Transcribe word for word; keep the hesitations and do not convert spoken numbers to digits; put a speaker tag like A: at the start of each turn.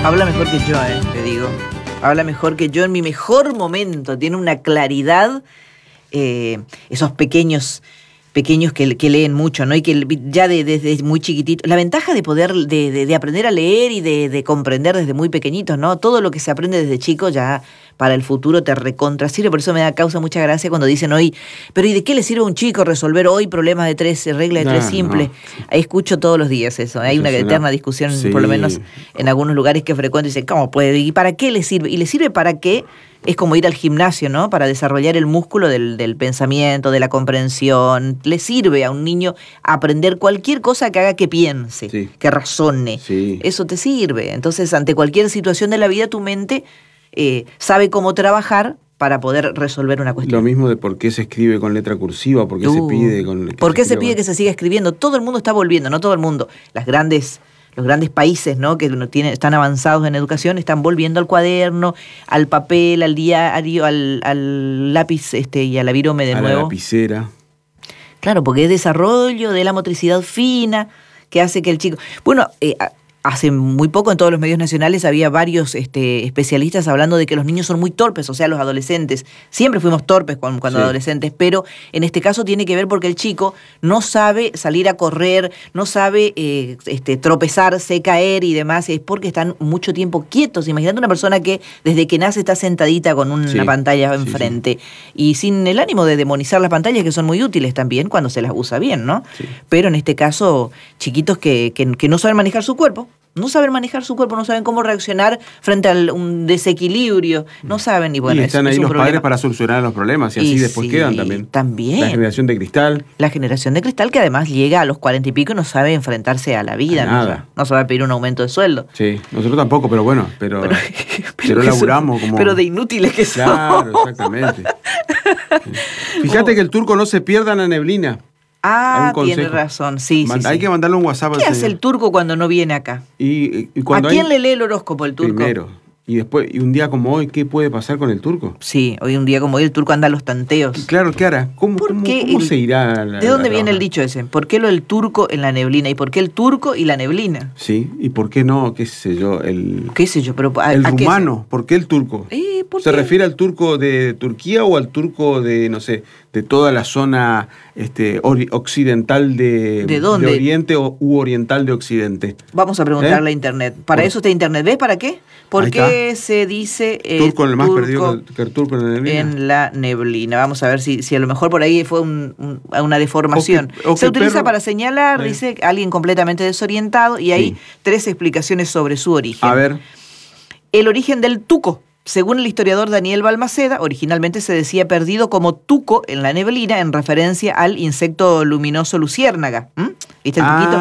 A: Habla mejor que yo, eh, te digo. Habla mejor que yo en mi mejor momento. Tiene una claridad, eh, esos pequeños, pequeños que, que leen mucho, ¿no? Y que ya de, desde muy chiquitito. La ventaja de poder, de, de, de aprender a leer y de, de comprender desde muy pequeñitos, ¿no? Todo lo que se aprende desde chico ya para el futuro te recontra sirve. Por eso me da causa mucha gracia cuando dicen hoy, pero ¿y de qué le sirve a un chico resolver hoy problemas de tres, reglas de
B: No,
A: tres simples?
B: no.
A: Ahí escucho todos los días eso. Hay una
B: Eso es una-
A: eterna discusión,
B: Sí.
A: por lo menos en algunos lugares que frecuento, dicen, ¿cómo puede? ¿Y para qué le sirve? Y le sirve para qué. Es como ir al gimnasio, ¿no? Para desarrollar el músculo del, del pensamiento, de la comprensión. Le sirve a un niño aprender cualquier cosa que haga que piense,
B: Sí.
A: que razone.
B: Sí.
A: Eso te sirve. Entonces, ante cualquier situación de la vida, tu mente eh, sabe cómo trabajar para poder resolver una cuestión.
B: Lo mismo de por qué se escribe con letra cursiva, por qué se
A: Uh,
B: pide con... que
A: ¿Por qué se
B: escriba
A: pide
B: con-
A: que se siga escribiendo? Todo el mundo está volviendo, no todo el mundo. Las grandes, los grandes países, ¿no? Que no tienen, están avanzados en educación, están volviendo al cuaderno, al papel, al diario, al, al lápiz este, y a la virome de
B: a la
A: nuevo.
B: lapicera?
A: Claro, porque es desarrollo de la motricidad fina que hace que el chico... Bueno, eh, a- hace muy poco en todos los medios nacionales había varios este, especialistas hablando de que los niños son muy torpes, o sea, los adolescentes. Siempre fuimos torpes cuando, cuando
B: Sí.
A: adolescentes, pero en este caso tiene que ver porque el chico no sabe salir a correr, no sabe eh, este, tropezarse, caer y demás, es porque están mucho tiempo quietos. Imagínate una persona que desde que nace está sentadita con una
B: Sí,
A: pantalla
B: sí,
A: enfrente y sin el ánimo de demonizar las pantallas, que son muy útiles también cuando se las usa bien, ¿no?
B: Sí.
A: Pero en este caso, chiquitos que, que, que no saben manejar su cuerpo, no saben manejar su cuerpo, no saben cómo reaccionar frente a un desequilibrio, no saben, y bueno,
B: y
A: es-
B: están
A: es
B: ahí
A: un
B: los
A: problema.
B: padres para solucionar los problemas y así
A: Y
B: después
A: sí,
B: quedan también.
A: también.
B: La generación de cristal.
A: La generación de cristal que además llega a los cuarenta y pico y no sabe enfrentarse a la vida,
B: A
A: no,
B: nada.
A: sabe- no sabe pedir un aumento de sueldo.
B: Sí, nosotros tampoco, pero bueno, pero, pero,
A: que
B: laburamos
A: son-
B: como...
A: Pero de inútiles que son.
B: Claro, exactamente. Fíjate que el turco no se pierda en la neblina. Hay
A: Ah,
B: un
A: tiene
B: consejo.
A: razón, sí,
B: Man-
A: sí,
B: Hay
A: sí.
B: que mandarle un WhatsApp al
A: ¿Qué hace
B: señor.
A: el turco cuando no viene acá?
B: Y, y cuando
A: ¿A quién
B: hay-
A: le lee el horóscopo el turco?
B: Primero. Y después, y un día como hoy, ¿qué puede pasar con el turco?
A: Sí, hoy un día como hoy el turco anda a los tanteos.
B: Claro, ¿qué hará? ¿Cómo,
A: ¿Por
B: cómo,
A: qué
B: cómo
A: el-
B: se irá? a la-
A: ¿De dónde
B: a
A: viene el
B: trabajar?
A: dicho ese? ¿Por qué lo del turco en la neblina? ¿Y por qué el turco y la neblina?
B: Sí, ¿y por qué no, qué sé yo, el,
A: ¿Qué sé yo? Pero, ¿a,
B: el
A: a qué
B: rumano? ¿Por qué el turco?
A: Eh, ¿por
B: ¿Se
A: qué?
B: refiere al turco de Turquía o al turco de, no sé, de toda la zona este, ori- occidental de,
A: ¿De dónde?
B: de Oriente o, u oriental de Occidente?
A: Vamos a preguntarle
B: ¿Eh?
A: a Internet. ¿Para
B: Por-
A: eso está Internet? ¿Ves para qué? ¿Por
B: Ahí
A: qué se dice eh,
B: turco en el más
A: turco
B: perdido que el, que el turco en la neblina.
A: en la neblina? Vamos a ver si, si a lo mejor por ahí fue un- un- una deformación.
B: O que- o
A: se
B: que
A: utiliza
B: perro-
A: para señalar,
B: Eh.
A: dice, a alguien completamente desorientado, y hay
B: Sí.
A: tres explicaciones sobre su origen.
B: A ver,
A: El origen del tuco. Según el historiador Daniel Balmaceda, originalmente se decía perdido como tuco en la neblina en referencia al insecto luminoso luciérnaga. ¿Mm? ¿Viste el
B: Ah,
A: tuquito?